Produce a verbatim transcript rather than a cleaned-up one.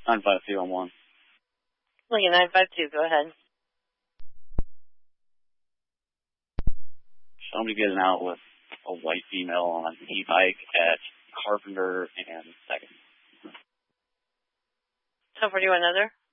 nine five two on one. Lincoln nine five two, go ahead. Somebody getting out with a white female on an e-bike at Carpenter and Second. ten forty-one, another.